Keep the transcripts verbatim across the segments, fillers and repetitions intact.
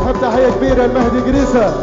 نحب تحية كبيرة لمهدي قريسة،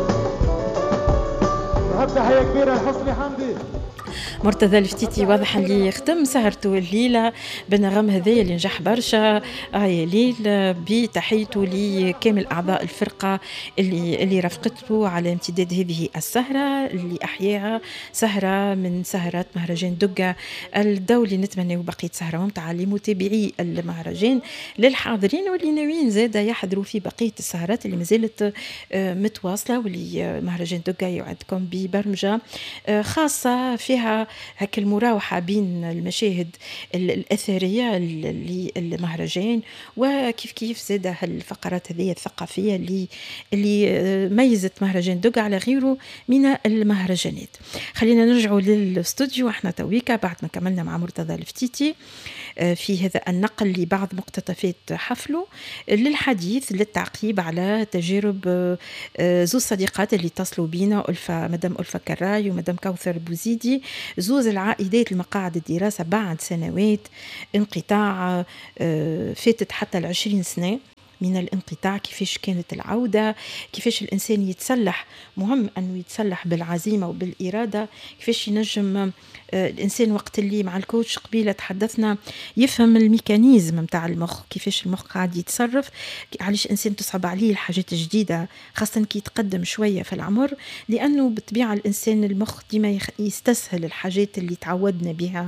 نحب تحية كبيرة لحسني حمدي. مرتضى الفتيتي واضح اللي ختم سهرته الليله بالنغم هذايا اللي نجح برشا. اه يا ليل، بتحيته لكامل اعضاء الفرقه اللي اللي رافقته على امتداد هذه السهره اللي احياها سهره من سهرات مهرجان دقه الدولي. نتمنى بقيه سهره ممتعه لمتابعي المهرجان، للحاضرين واللي ناويين زاده يحضروا في بقيه السهرات اللي مازالت متواصله، واللي مهرجان دقه يوعدكم ببرمجه خاصه فيها هك المراوحة بين المشاهد الأثرية للمهرجان وكيف كيف زاد هالفقرات هذه الثقافية اللي اللي ميزت مهرجان دقة على غيره من المهرجانات. خلينا نرجعوا للاستوديو احنا تويكا بعد ما كملنا مع مرتضى الفتيتي في هذا النقل لبعض مقتطفات حفله للحديث للتعقيب على تجارب زوج صديقات اللي اتصلوا بينا، ألفة مدام ألفة كراي ومدام كوثر بوزيدي، زوز العائدات المقاعد الدراسة بعد سنوات انقطاع فاتت حتى العشرين سنة من الانقطاع. كيفاش كانت العودة، كيفاش الإنسان يتسلح، مهم أنه يتسلح بالعزيمة وبالإرادة، كيفاش ينجم الإنسان وقت اللي مع الكوتش قبيلة تحدثنا يفهم الميكانيزم متاع المخ، كيفاش المخ قاعد يتصرف، علاش الإنسان تصعب عليه الحاجات الجديدة خاصة كي يتقدم شوية في العمر، لأنه بطبيعة الإنسان المخ ديما يستسهل الحاجات اللي تعودنا بها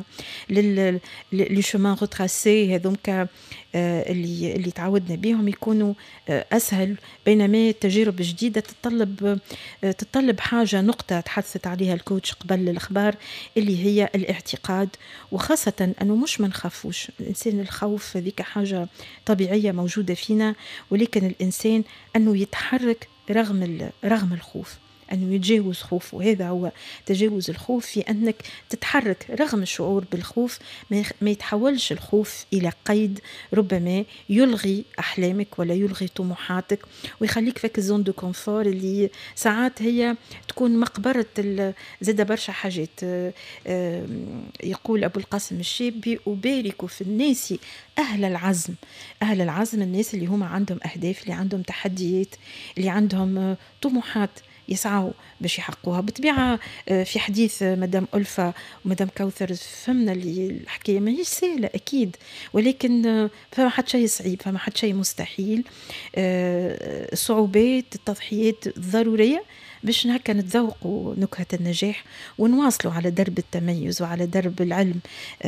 للشمان غوتراسي هذومك اللي اللي تعودنا بهم يكونوا أسهل، بينما التجارب الجديدة تتطلب تتطلب حاجة نقطة تحدثت عليها الكوتش قبل الأخبار اللي هي الاعتقاد، وخاصة أنه مش ما نخافوش الإنسان، الخوف ذيك حاجة طبيعية موجودة فينا، ولكن الإنسان أنه يتحرك رغم رغم الخوف، أنه يتجاوز خوفه. وهذا هو تجاوز الخوف، في أنك تتحرك رغم الشعور بالخوف، ما يتحولش الخوف إلى قيد ربما يلغي أحلامك ولا يلغي طموحاتك ويخليك فيك الزون دو كونفور اللي ساعات هي تكون مقبرة زاد برشا حاجات. يقول أبو القاسم الشابي: أبارك في الناس أهل العزم. أهل العزم الناس اللي هم عندهم أهداف، اللي عندهم تحديات، اللي عندهم طموحات يسعوا باش يحققوها. بطبيعة في حديث مدام ألفة ومدام كوثر فهمنا اللي الحكاية ما هيش سهلة أكيد، ولكن فما حد شيء صعيب، فما حد شيء مستحيل. الصعوبات التضحيات ضرورية باش هكا نتذوقوا نكهة النجاح ونواصلوا على درب التميز وعلى درب العلم.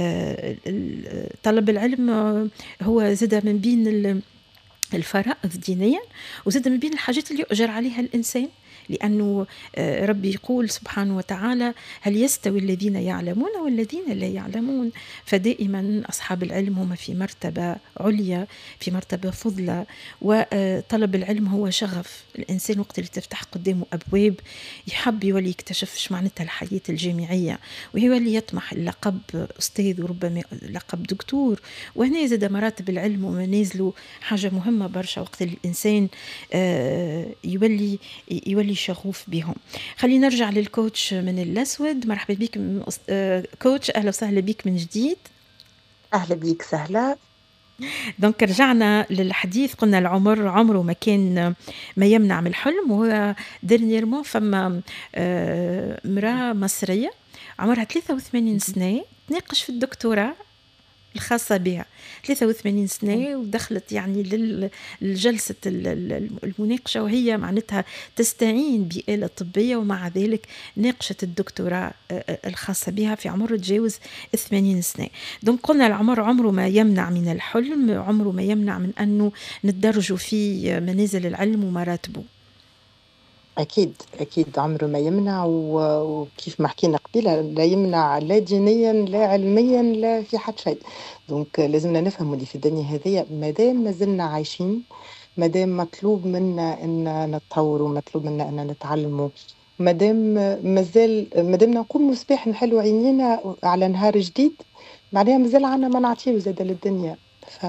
طلب العلم هو زاد من بين الفرائض دينيا، وزاد من بين الحاجات اللي يؤجر عليها الإنسان، لأنه ربي يقول سبحانه وتعالى: هل يستوي الذين يعلمون والذين لا يعلمون؟ فدائما أصحاب العلم هم في مرتبة عليا، في مرتبة فضلة، وطلب العلم هو شغف الإنسان. وقت اللي تفتح قدامه أبواب يحب يولي يكتشف ايش معناتها الحياة الجامعية، ويولي يطمح لقب أستاذ وربما لقب دكتور. وهنا زاد مراتب العلم ومنازله حاجة مهمة برشا وقت الإنسان يولي يولي شغوف بهم. خلينا نرجع للكوتش من الأسود. مرحبا بك كوتش، أهلا وسهلا بك من جديد. أهلا بك سهلة. دونك رجعنا للحديث، قلنا العمر عمره ما كان ما يمنع من الحلم، وهو ديرنييرمون فما امرأة مصرية عمرها ثلاثة وثمانين سنة تناقش في الدكتوراه الخاصة بها، ثلاثة وثمانين سنة، ودخلت يعني للجلسة المناقشة وهي معناتها تستعين بآلة طبية، ومع ذلك ناقشت الدكتوراه الخاصة بها في عمر تجاوز ثمانين سنة. دونك قلنا العمر عمره ما يمنع من الحلم، عمره ما يمنع من أنه ندرجوا في منازل العلم ومراتبه. أكيد أكيد عمره ما يمنع، وكيف ما حكينا قبيلة لا يمنع لا دينيا لا علميا لا في حد شيء. دونك لازمنا نفهم اللي في الدنيا هذه مادام ما زلنا عايشين، مادام مطلوب منا أن نتطوروا، مطلوب منا أن نتعلموا، مادام مازال مادامنا نقوموا صباح نحلوا عينينا على نهار جديد، معناها مازال عنا ما نعطيه زاد للدنيا. ف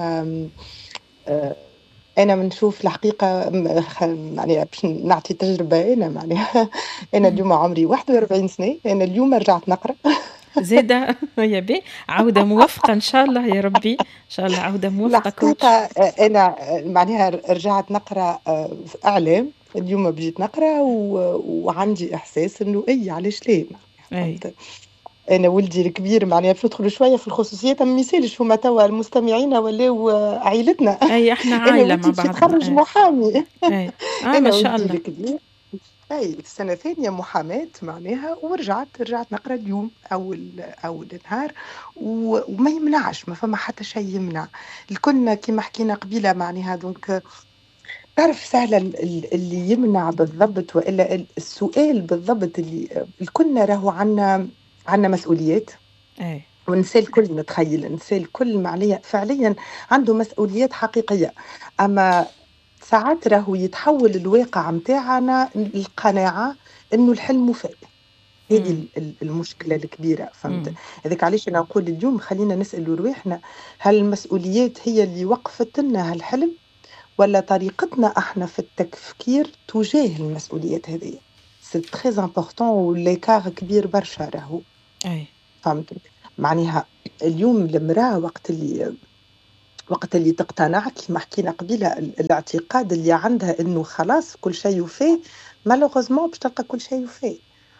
أنا بنشوف الحقيقة يعني باش نعطي تجربة. أنا معناها أنا اليوم عمري واحد وأربعين سنة، أنا اليوم رجعت نقرأ زادة يا بي عودة موفقة إن شاء الله يا ربي، إن شاء الله عودة موفقة الحقيقة كوتش. آه، أنا آه، معناها رجعت نقرأ آه، في إعلام اليوم، بديت نقرأ و- وعندي إحساس إنه إي علاش ليه، معناها أي فهمت. أنا ولدي الكبير معناها باش ندخلوا شوية في الخصوصيات، ما يسالش هما توا المستمعين ولاو آه، عائلتنا. أي إحنا أنا عائلة مع ولدي باش بعضنا. يتخرج أي محامي. أي آه ما أنا شاء ولدي الله. الكبير أي في سنة ثانية محاماة معناها، ورجعت رجعت نقرا اليوم أول أول نهار، و- وما يمنعش، ما فما حتى شيء يمنع. الكلنا كيما حكينا قبيلة معناها. دونك تعرف سهلة ال- ال- اللي يمنع بالضبط، وإلا ال- السؤال بالضبط اللي الكلنا راهو عنا عنا مسؤوليات، أي والنساء الكل نتخيل النساء الكل معناها فعليا عنده مسؤوليات حقيقية. أما ساعات راهو يتحول الواقع متاعنا القناعة إنه الحلم مفيد. هذه أمم ال- ال- المشكلة الكبيرة، فهمت. أمم هذاك علاش أنا نقول اليوم خلينا نسأل رواحنا، هل المسؤوليات هي اللي وقفت لنا هالحلم، ولا طريقتنا احنا في التفكير تجاه المسؤوليات هذه. سي تري امبورطون، وليكار كبير برشا راهو، أي فهمت. معناها اليوم المرأة وقت اللي وقت اللي تقتنع كيما حكينا قبيله ال- الاعتقاد اللي عندها انه خلاص كل شيء وفيه، مالوغوزمون باش تلقى كل شيء وفيه.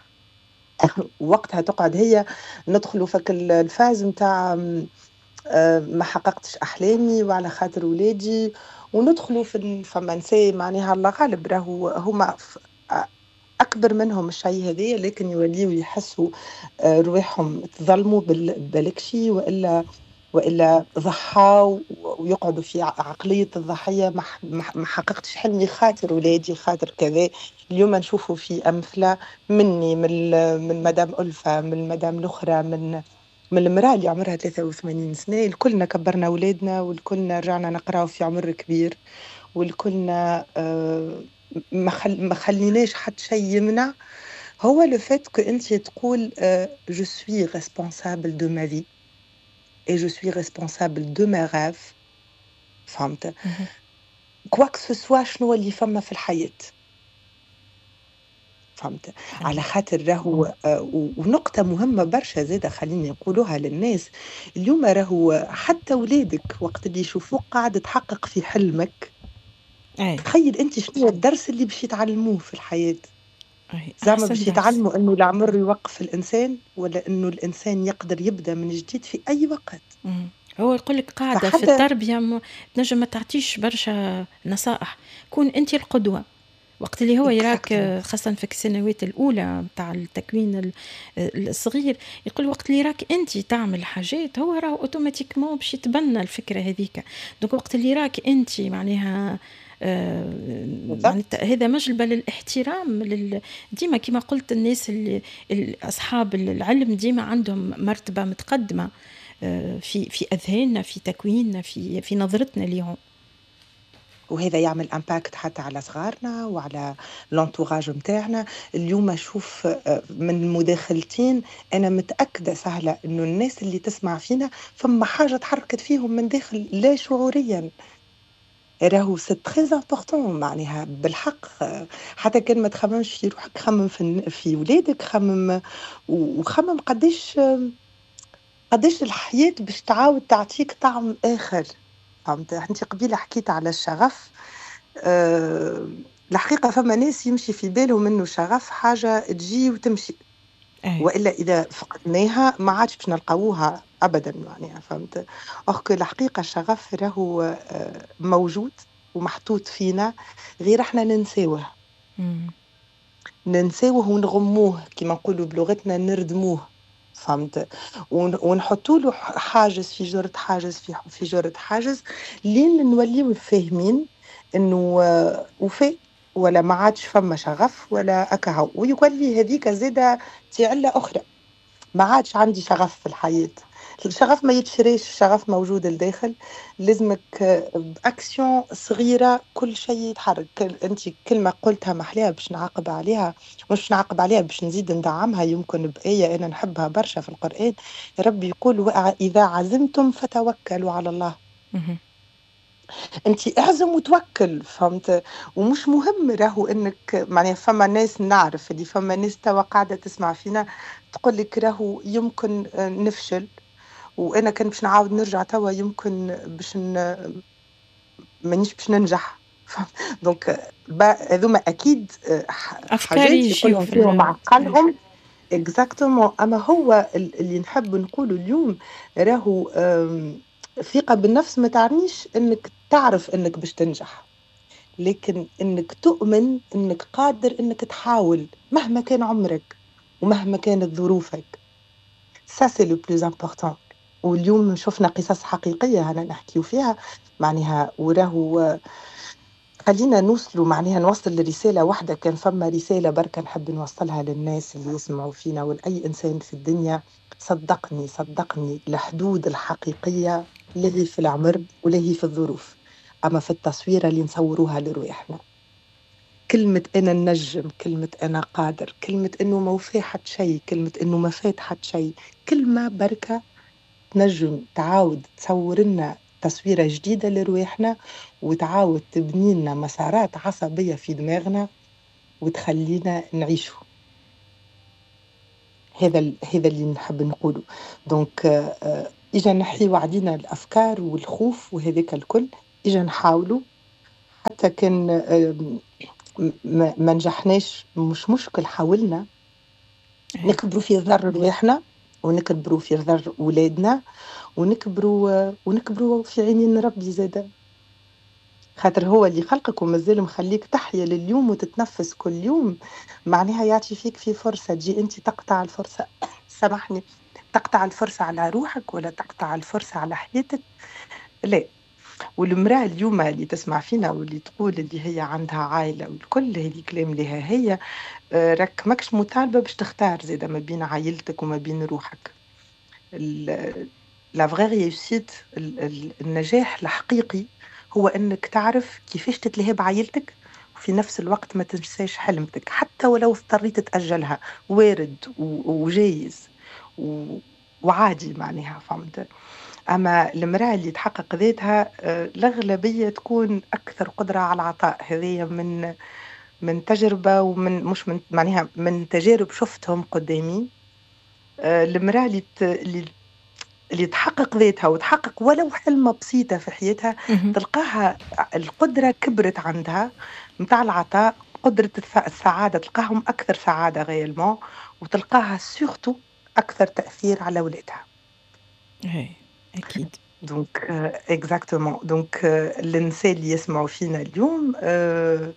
وقتها تقعد هي ندخلوا فك ال- الفاز نتاع ما حققتش احلامي وعلى خاطر ولادي، وندخلوا في ال- فما نساء معناها الله غالب راهو هما ف- اكبر منهم الشيء هذايا، لكن يوليوا يحسوا آه، رواحهم تظلموا بال- بالكشي، والا والا ضحاوا ويقعدوا في ع- عقليه الضحيه. ما ح- ما ح- ما حققتش حلمي خاطر ولادي خاطر كذا. اليوم نشوفوا في امثله مني، من ال- من مدام ألفة، من المدام الاخرى، من من المراه اللي عمرها ثلاثة وثمانين سنه. الكلنا كبرنا اولادنا، والكلنا رجعنا نقراو في عمر كبير، والكلنا آه، ما خل... ما خليناش حتى شيء يمنع. هو لو فات كو انت تقول جو سوي ريسبونسابل دو ما في et je suis responsable de mes rêves، فهمت. مهم. كواك سو سوا شنو اللي فما في الحياة، فهمت. على أي خاطر راهو آه، و- ونقطة مهمة برشا زادة خليني نقولوها للناس. اليوم راهو حتى ولادك وقت اللي يشوفوك قاعد تحقق في حلمك، أي تخيل انت شنو الدرس اللي باش يتعلموه في الحياة. أي زعما أحسن باش درس. يتعلموا انه العمر يوقف الانسان، ولا انه الانسان يقدر يبدا من جديد في اي وقت. مم. هو يقول لك قاعدة في فحتى التربية م- تنجم ما تعطيش برشا نصائح، كون أنت القدوة. وقت اللي هو يراك exactement. آه، خاصة في السنوات الأولى متاع التكوين ال- آه، الصغير، يقول وقت اللي يراك أنت تعمل حاجات هو راه أوتوماتيكمون باش يتبنى الفكرة هذيك. دونك وقت اللي يراك أنت معناها آه، معناتها هذا مجلبة للاحترام لل... ديما كما قلت الناس اللي ال- أصحاب العلم ديما عندهم مرتبة متقدمة آه، في في أذهاننا، في تكويننا، في في نظرتنا لهم. وهذا يعمل امباكت حتى على صغارنا وعلى لونتوراج متاعنا. اليوم اشوف آه، من مداخلتين انا متاكده سهله انه الناس اللي تسمع فينا فما حاجه تحركت فيهم من داخل لا شعوريا. راهو سي تري امبورطون معناها بالحق. آه، حتى كان ما تخممش في روحك، خمم في في ولادك، خمم وخمم قديش آه، قديش الحياه باش تعاود تعطيك طعم اخر، فهمت. انت قبيله حكيت على الشغف. أه الحقيقة فما ناس يمشي في بالهم إنه شغف حاجة تجي وتمشي، أي وإلا إذا فقدناها ما عادش باش نلقاوها أبدا، يعني فهمت. أخك الحقيقة الشغف راهو آه، موجود ومحطوط فينا، غير إحنا ننساوه. مم. ننساوه ونغموه كما نقولوا بلغتنا، نردموه، فهمت. ون- ونحطوا له حاجز في جرة حاجز في في جرة حاجز، لين نوليو فاهمين انه آه، وفاء ولا ما عادش فما شغف ولا اكهو، ويولي هذيك زاده تعلة اخرى. ما عادش عندي شغف في الحياة. الشغف ما يتشريش، الشغف موجود الداخل. لازمك آه، بأكسيون صغيرة كل شيء يتحرك. انت كلمة قلتها محليها باش نعاقب عليها، مش نعاقب عليها، باش نزيد ندعمها يمكن بآية أنا نحبها برشا في القرآن. ربي يقول: وإذا عزمتم فتوكلوا على الله. مهم. انت اعزم وتوكل، فهمت؟ ومش مهم راهو انك معناها فما ناس نعرف اللي فما ناس توا قاعده تسمع فينا تقول لك راهو يمكن آه، نفشل، وانا كان باش نعاود نرجع توا يمكن باش ن- مانيش باش ننجح. فهمت؟ دونك با- هذوما اكيد آه، ح- افكار حاجات يجيو يقولهم في فيهم ال... عقلهم. اكزاكتومون. اما هو ال- اللي نحب نقوله اليوم راهو آم، الثقه بالنفس ما تعنيش انك تعرف انك باش تنجح، لكن انك تؤمن انك قادر انك تحاول مهما كان عمرك ومهما كانت ظروفك. سا سي لو بلوز امبورطون. واليوم شفنا قصص حقيقيه هنا نحكيو فيها معناها، وراهو خلينا نوصلوا معناها نوصل لرسالة واحدة. كان فما رسالة بركة نحب نوصلها للناس اللي يسمعوا فينا ولأي إنسان في الدنيا. صدقني صدقني الحدود الحقيقية لا هي في العمر ولا هي في الظروف، أما في التصويرة اللي نصوروها لرواحنا. كلمة أنا ننجم، كلمة أنا قادر، كلمة أنه ما وفي حد شيء، كلمة أنه ما فات حد شيء، كلمة بركة تنجم تعاود تصور لنا تصويرة جديدة لرواحنا، وتعاود تبني لنا مسارات عصبية في دماغنا وتخلينا نعيشه. هذا ال- هذا اللي نحب نقوله. دونك آه، آه، إجا نحيو علينا الأفكار والخوف وهذاك الكل، إجا نحاولوا حتى كان آم، م- ما ما نجحناش مش مشكل، حاولنا أي. نكبروا في ضر رواحنا ونكبروا في ضر ولادنا، ونكبروا آه، ونكبروا في عينين ربي زاده، خاطر هو اللي خلقك ومازال مخليك تحيا لليوم وتتنفس كل يوم. معناها يعطي فيك في فرصة تجي انت تقطع الفرصة سامحني، تقطع الفرصة على روحك ولا تقطع الفرصة على حياتك؟ لا. والمرأة اليوم اللي تسمع فينا واللي تقول اللي هي عندها عائلة والكل هذه كلام لها هي، آه، راك ماكش مطالبة باش تختار زيادة ما بين عائلتك وما بين روحك. لا فغي ريوسيت، النجاح الحقيقي هو انك تعرف كيفاش تتلهي بعائلتك وفي نفس الوقت ما تنساش حلمتك حتى ولو اضطريت تأجلها. وارد و- وجايز و- وعادي معناها، فهمت؟ اما المرأة اللي تحقق ذاتها آه، الأغلبية تكون أكثر قدرة على العطاء. هذه من من تجربة ومن مش من معناها من تجارب شفتهم قدامي. آه، المرأة اللي ت- اللي اللي تحقق ذاتها وتحقق ولو حلمة بسيطة في حياتها، مهم. تلقاها القدرة كبرت عندها متاع العطاء، قدرة الث- السعادة تلقاهم أكثر سعادة غيالمون، وتلقاها سورتو أكثر تأثير على أولادها. أي. اكيد. دونك اكزاكتومون. دونك النساء اللي يسمعوا فينا اليوم آه،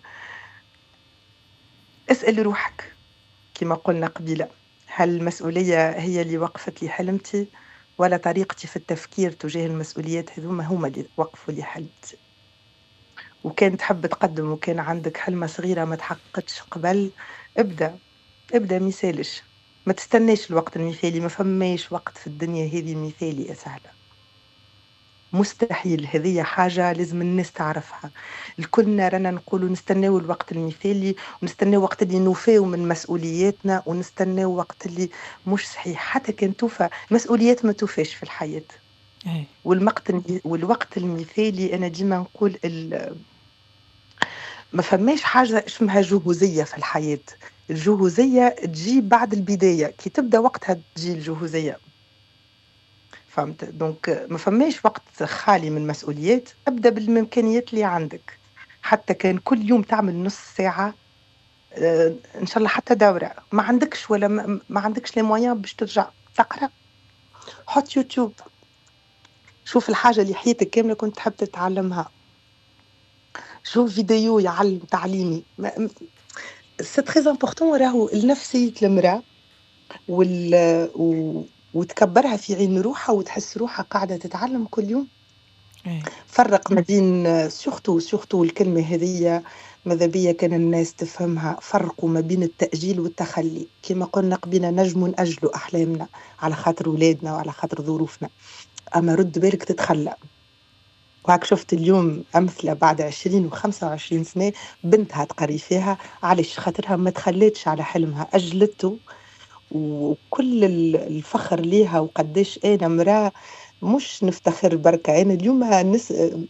اسأل روحك كما قلنا قبيلة، هل المسؤولية هي اللي وقفت لي حلمتي، ولا طريقتي في التفكير تجاه المسؤوليات هذوما هما اللي وقفوا لي حلمتي؟ وكان تحب تقدم وكان عندك حلمة صغيرة ما تحققتش قبل، ابدأ. ابدأ مثالش، ما تستناش الوقت المثالي، ما فماش وقت في الدنيا هذه مثالي يا سهلة، مستحيل. هذه حاجة لازم الناس تعرفها. الكلنا رانا نقولوا نستناو الوقت المثالي، ونستناو وقت اللي نوفاو من مسؤولياتنا، ونستناو وقت اللي مش صحيح. حتى كان توفى مسؤوليات ما توفاش في الحياة. أي. والوقت والوقت المثالي أنا ديما نقول ال- ما فماش حاجة اسمها جهوزية في الحياة. الجهوزية تجي بعد البداية، كي تبدأ وقتها تجي الجهوزية، فهمت؟ دونك ما فماش وقت خالي من مسؤوليات. ابدأ بالإمكانيات اللي عندك، حتى كان كل يوم تعمل نص ساعة آه، إن شاء الله حتى دورة ما عندكش، ولا ما, ما عندكش لي مويان باش ترجع تقرأ، حط يوتيوب، شوف الحاجة اللي حياتك كاملة كنت تحب تتعلمها، شوف فيديو يعلم تعليمي. سي تري امبورطون. راهو النفسية المرأة وال و... وتكبرها في عين روحها وتحس روحها قاعدة تتعلم كل يوم. أي. فرق ما بين سورتو سورتو الكلمة هذه ماذا بيا كان الناس تفهمها، فرقوا ما بين التأجيل والتخلي. كما قلنا قبينا نجم نأجلوا أحلامنا على خاطر ولادنا وعلى خاطر ظروفنا، أما رد بالك تتخلى. وهاك شفت اليوم أمثلة بعد عشرين وخمسة وعشرين سنة بنتها تقري فيها علاش خاطرها ما تخليتش على حلمها، أجلته. وكل ال- الفخر ليها وقديش أنا مرأة مش نفتخر بركة. أنا اليوم نس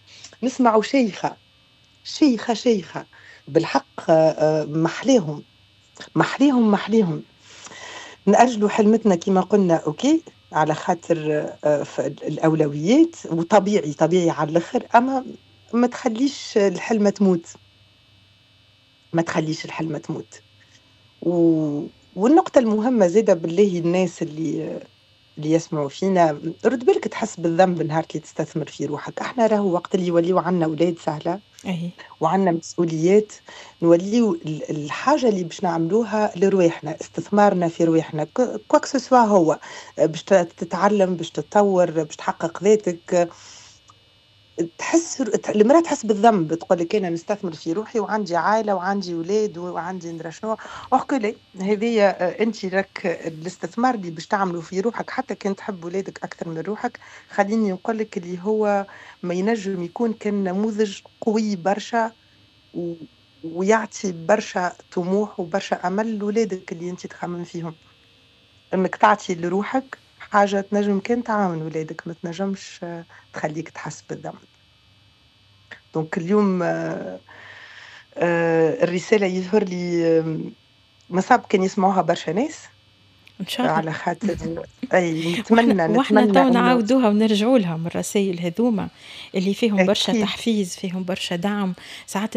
نسمعوا شيخة شيخة شيخة بالحق. آه، محليهم محليهم محليهم نأجلوا حلمتنا كما قلنا أوكي، على خاطر آه، ف- الأولويات، وطبيعي طبيعي على الآخر، أما ما تخليش الحلمة تموت، ما تخليش الحلمة تموت. و... والنقطة المهمة زيادة بالله، الناس اللي اللي يسمعوا فينا، رد بالك تحس بالذنب نهار اللي تستثمر في روحك. احنا راهو وقت اللي يوليو عنا أولاد سهلة أي وعندنا مسؤوليات، نوليو ال- الحاجة اللي باش نعملوها لرواحنا، استثمارنا في رواحنا، كواك سوا هو باش تتعلم، باش تتطور، باش تحقق ذاتك. تحس المرأة تحس بالذنب، تقول لك انا نستثمر في روحي وعندي عائلة وعندي اولاد وعندي ندرى شنو. اوكي لا، هذه انت راك الاستثمار اللي باش تعمله في روحك، حتى كان تحب ولادك اكثر من روحك، خليني نقول لك اللي هو ما ينجم يكون كان نموذج قوي برشا و... ويعطي برشا طموح وبرشا امل لولادك اللي انت تخمم فيهم. انك تعطي لروحك حاجة تنجم كان تعاون ولادك، ما تنجمش آه، تخليك تحس بالذنب. دونك اليوم آه، آه، الرسالة يظهر لي آه، مصاب كان يسمعوها برشا ناس، إن شاء الله. على خاطر أي واحنا نتمنى واحنا نتمنى تو إنه نعاودوها ونرجعوا لها من الرسائل هذوما اللي فيهم برشا أكيد تحفيز، فيهم برشا دعم ساعات.